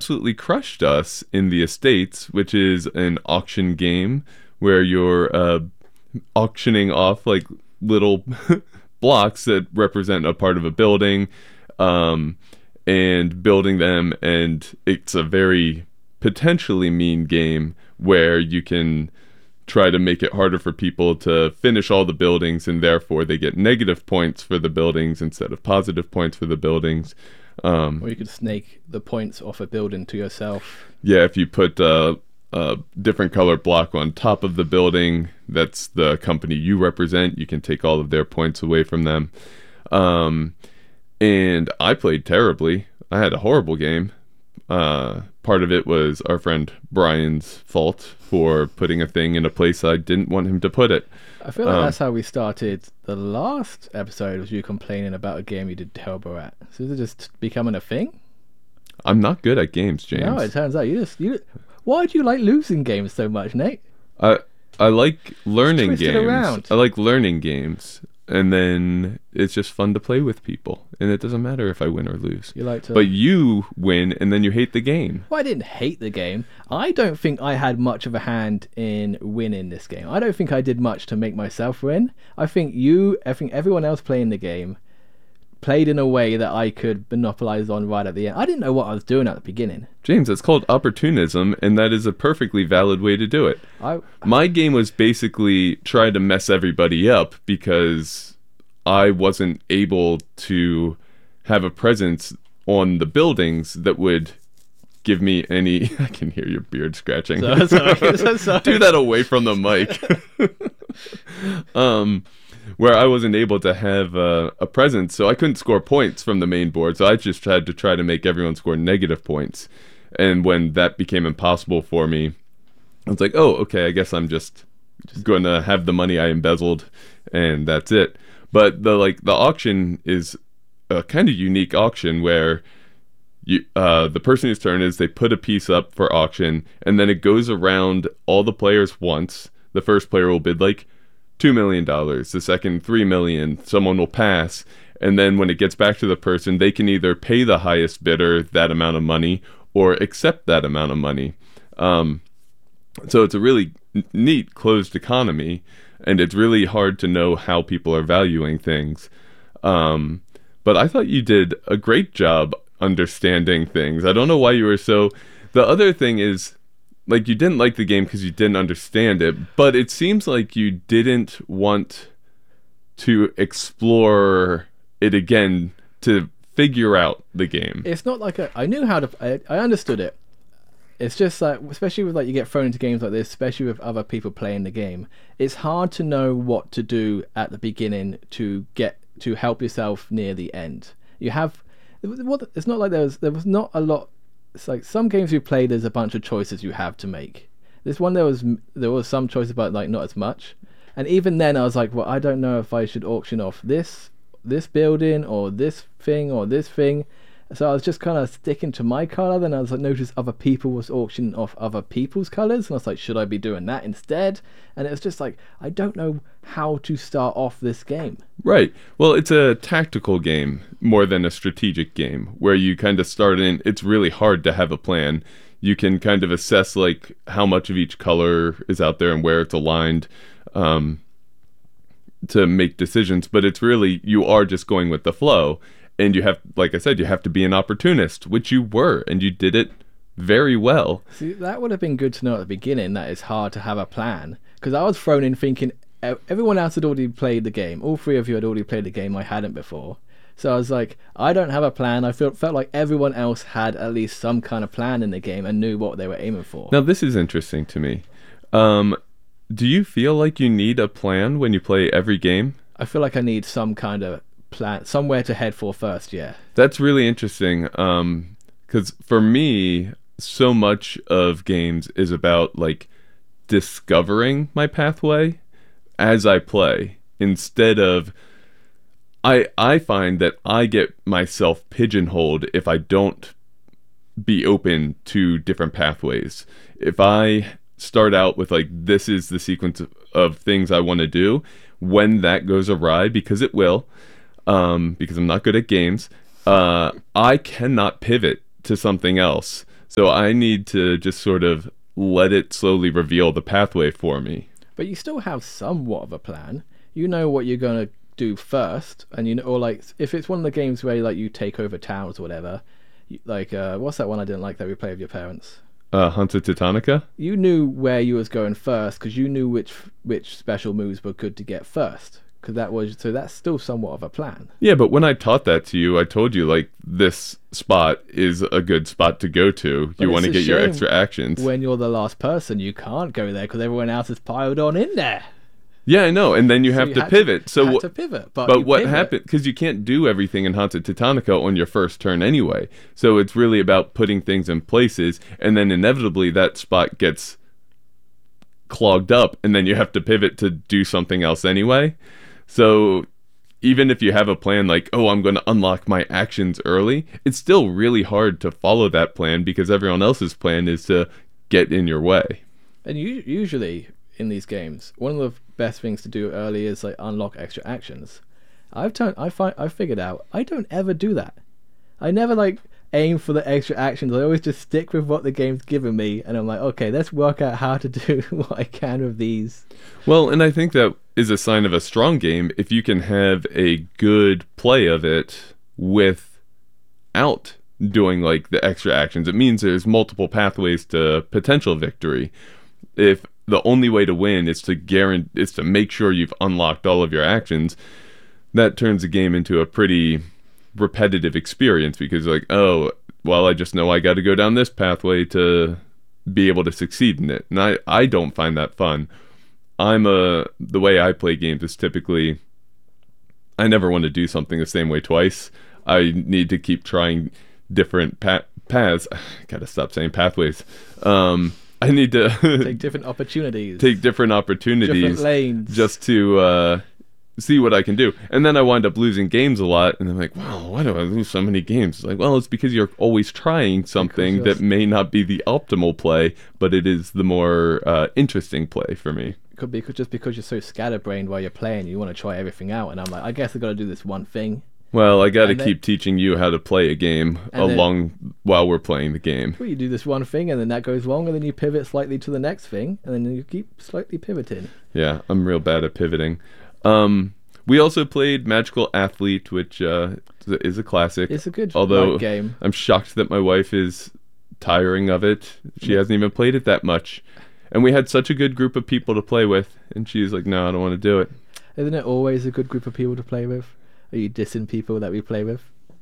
absolutely crushed us in the Estates, which is an auction game where you're auctioning off like little blocks that represent a part of a building, and building them. And it's a very potentially mean game where you can try to make it harder for people to finish all the buildings, and therefore they get negative points for the buildings instead of positive points for the buildings. Or you could snake the points off a building to yourself. Yeah, if you put a different color block on top of the building that's the company you represent, you can take all of their points away from them. And I played terribly. I had a horrible game. Part of it was our friend Brian's fault for putting a thing in a place I didn't want him to put it. I feel like that's how we started the last episode, was you complaining about a game you did terrible at. So is it just becoming a thing? I'm not good at games, James. No, it turns out you why do you like losing games so much, Nate? I like learning Twist it games. around. I like learning games. And then it's just fun to play with people. And it doesn't matter if I win or lose. You like to... But you win and then you hate the game. Well, I didn't hate the game. I don't think I had much of a hand in winning this game. I don't think I did much to make myself win. I think everyone else playing the game played in a way that I could monopolize on right at the end. I didn't know what I was doing at the beginning. James, it's called opportunism, and that is a perfectly valid way to do it. My game was basically try to mess everybody up because I wasn't able to have a presence on the buildings that would give me any... I can hear your beard scratching. Sorry. Do that away from the mic. Where I wasn't able to have a presence, so I couldn't score points from the main board, so I just had to try to make everyone score negative points. And when that became impossible for me, I was like, oh, okay, I guess I'm just going to have the money I embezzled, and that's it. But the auction is a kind of unique auction where the person whose turn is, they put a piece up for auction, and then it goes around all the players once. The first player will bid like $2 million, the second $3 million, someone will pass, and then when it gets back to the person, they can either pay the highest bidder that amount of money or accept that amount of money. So it's a really neat closed economy, and it's really hard to know how people are valuing things. But I thought you did a great job understanding things. I don't know why you were so... The other thing is, like, you didn't like the game because you didn't understand it, but it seems like you didn't want to explore it again to figure out the game. It's not like I knew how to... I understood it. It's just like, especially with like you get thrown into games like this, especially with other people playing the game, it's hard to know what to do at the beginning to help yourself near the end. It's not like there was not a lot. It's like some games you play, there's a bunch of choices you have to make. This one there was some choices, but like not as much. And even then I was like, well, I don't know if I should auction off this building or this thing or this thing. So I was just kind of sticking to my colour. Then I was like, noticed other people was auctioning off other people's colours, and I was like, should I be doing that instead? And it was just like, I don't know how to start off this game. Right. Well, it's a tactical game more than a strategic game, where you kind of start in. It's really hard to have a plan. You can kind of assess like how much of each color is out there and where it's aligned, to make decisions. But it's really, you are just going with the flow. And you have, like I said, you have to be an opportunist, which you were, and you did it very well. See, that would have been good to know at the beginning, that it's hard to have a plan. Because I was thrown in thinking everyone else had already played the game. All three of you had already played the game. I hadn't before. So I was like, I don't have a plan. I felt like everyone else had at least some kind of plan in the game and knew what they were aiming for. Now, this is interesting to me. Do you feel like you need a plan when you play every game? I feel like I need some kind of plan, somewhere to head for first. Yeah, that's really interesting, because for me, so much of games is about like discovering my pathway as I play, instead of I find that I get myself pigeonholed if I don't be open to different pathways. If I start out with like, this is the sequence of things I want to do, when that goes awry, because it will, because I'm not good at games, I cannot pivot to something else. So I need to just sort of let it slowly reveal the pathway for me. But you still have somewhat of a plan. You know what you're gonna do first, and you know, or like if it's one of the games where like you take over towns or whatever, like what's that one I didn't like that we played with your parents? Hunter Titanica? You knew where you was going first because you knew which special moves were good to get first. Because that's still somewhat of a plan. Yeah, but when I taught that to you, I told you, like, this spot is a good spot to go to. You want to get your extra actions. When you're the last person, you can't go there because everyone else is piled on in there. Yeah, I know, and then you have to pivot. To pivot, but what happened? Because you can't do everything in Haunted Titanica on your first turn anyway. So it's really about putting things in places, and then inevitably that spot gets clogged up, and then you have to pivot to do something else anyway. So even if you have a plan like, oh, I'm going to unlock my actions early, it's still really hard to follow that plan because everyone else's plan is to get in your way. And usually in these games, one of the best things to do early is like unlock extra actions. I've figured out I don't ever do that. I never like aim for the extra actions. I always just stick with what the game's given me, and I'm like, okay, let's work out how to do what I can with these. Well, and I think that is a sign of a strong game if you can have a good play of it without doing like the extra actions. It means there's multiple pathways to potential victory. If the only way to win is to make sure you've unlocked all of your actions, that turns the game into a pretty repetitive experience because like, oh, well, I just know I got to go down this pathway to be able to succeed in it. And I don't find that fun. The way I play games is typically I never want to do something the same way twice. I need to keep trying different paths. I gotta stop saying pathways. I need to take different opportunities. Different lanes. Just to see what I can do. And then I wind up losing games a lot, and I'm like, wow, why do I lose so many games? It's like, well, it's because you're always trying something that may not be the optimal play, but it is the more interesting play for me. Could be just because you're so scatterbrained while you're playing, you want to try everything out, and I'm like, I guess I got to do this one thing. Well, I got to keep teaching you how to play a game while we're playing the game. Well, you do this one thing, and then that goes wrong, and then you pivot slightly to the next thing, and then you keep slightly pivoting. Yeah, I'm real bad at pivoting. We also played Magical Athlete, which is a classic. It's a good game. I'm shocked that my wife is tiring of it. She hasn't even played it that much. And we had such a good group of people to play with, and she's like, no, I don't want to do it. Isn't it always a good group of people to play with? Are you dissing people that we play with?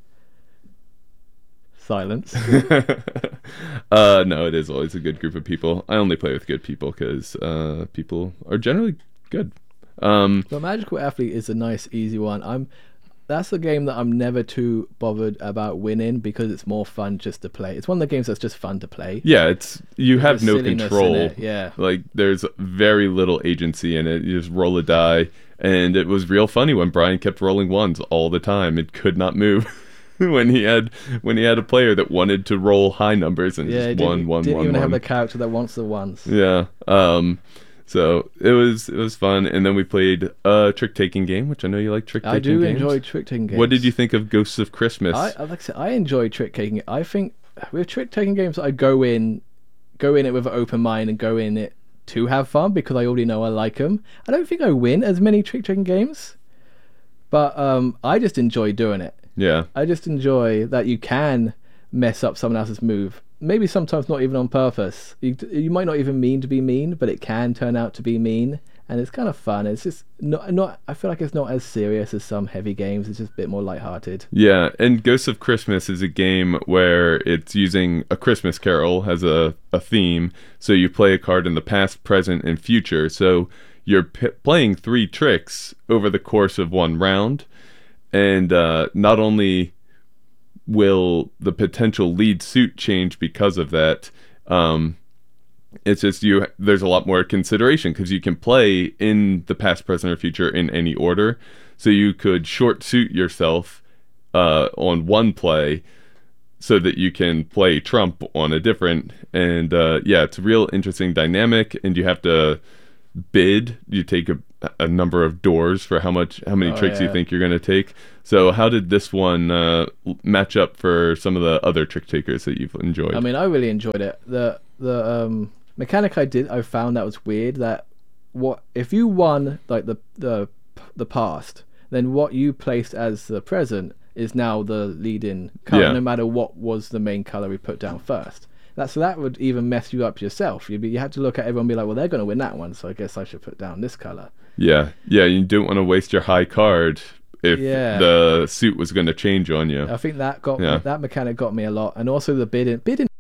Silence. No, it is always a good group of people. I only play with good people because people are generally good. Well, Magical Athlete is a nice, easy one. That's a game that I'm never too bothered about winning because it's more fun just to play. It's one of the games that's just fun to play. Yeah, you have no control. Yeah, like there's very little agency in it. You just roll a die, and it was real funny when Brian kept rolling ones all the time. It could not move. when he had a player that wanted to roll high numbers and just didn't even have the character that wants the ones. Yeah. So it was fun, and then we played a trick-taking game, which I know you like trick-taking games. I do enjoy trick-taking games. What did you think of Ghosts of Christmas? Like I said, I enjoy trick-taking. I think with trick-taking games, I go in it with an open mind and go in it to have fun because I already know I like them. I don't think I win as many trick-taking games, but I just enjoy doing it. Yeah. I just enjoy that you can mess up someone else's move. Maybe sometimes not even on purpose. You might not even mean to be mean, but it can turn out to be mean, and it's kind of fun. It's just not. I feel like it's not as serious as some heavy games. It's just a bit more lighthearted. Yeah, and Ghosts of Christmas is a game where it's using a Christmas Carol as a theme. So you play a card in the past, present, and future. So you're playing 3 tricks over the course of one round, and not only will the potential lead suit change because of that, it's just there's a lot more consideration because you can play in the past, present, or future in any order. So you could short suit yourself on one play so that you can play Trump on a different, and it's a real interesting dynamic, and you have to bid. You take a number of doors for how many tricks you yeah. think you're going to take. So how did this one match up for some of the other trick takers that you've enjoyed? I mean, I really enjoyed it. The mechanic I found that was weird. That what if you won like the past, then what you placed as the present is now the lead-in color, Yeah. no matter what was the main color we put down first. That would even mess you up yourself. You had to look at everyone and be like, well, they're going to win that one, so I guess I should put down this color. Yeah, you don't want to waste your high card if Yeah. the suit was going to change on you. I think that Yeah. that mechanic got me a lot, and also the bidding